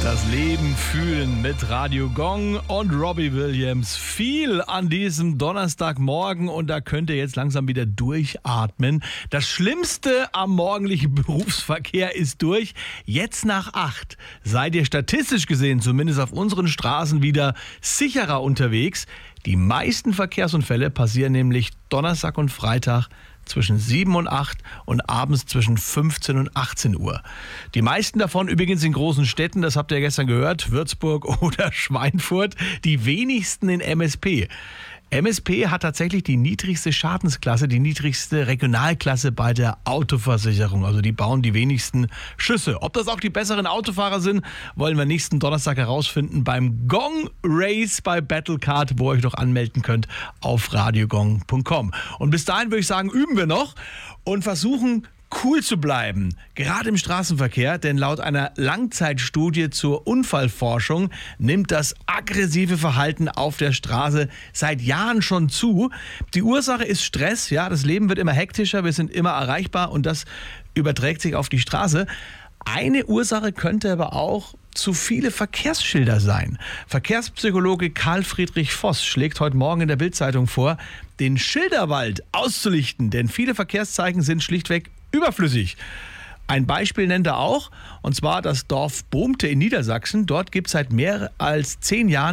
Das Leben fühlen mit Radio Gong und Robbie Williams. Viel an diesem Donnerstagmorgen und da könnt ihr jetzt langsam wieder durchatmen. Das Schlimmste am morgendlichen Berufsverkehr ist durch. Jetzt nach 8 seid ihr statistisch gesehen, zumindest auf unseren Straßen, wieder sicherer unterwegs. Die meisten Verkehrsunfälle passieren nämlich Donnerstag und Freitag zwischen 7 und 8 und abends zwischen 15 und 18 Uhr. Die meisten davon übrigens in großen Städten, das habt ihr gestern gehört, Würzburg oder Schweinfurt, die wenigsten in MSP. MSP hat tatsächlich die niedrigste Schadensklasse, die niedrigste Regionalklasse bei der Autoversicherung. Also die bauen die wenigsten Schüsse. Ob das auch die besseren Autofahrer sind, wollen wir nächsten Donnerstag herausfinden beim Gong Race bei Battlecard, wo ihr euch noch anmelden könnt auf radiogong.com. Und bis dahin würde ich sagen, üben wir noch und versuchen cool zu bleiben, gerade im Straßenverkehr, denn laut einer Langzeitstudie zur Unfallforschung nimmt das aggressive Verhalten auf der Straße seit Jahren schon zu. Die Ursache ist Stress, ja, das Leben wird immer hektischer, wir sind immer erreichbar und das überträgt sich auf die Straße. Eine Ursache könnte aber auch zu viele Verkehrsschilder sein. Verkehrspsychologe Karl Friedrich Voss schlägt heute Morgen in der Bild-Zeitung vor, den Schilderwald auszulichten, denn viele Verkehrszeichen sind schlichtweg überflüssig. Ein Beispiel nennt er auch, und zwar das Dorf Bohmte in Niedersachsen. Dort gibt es seit mehr als 10 Jahren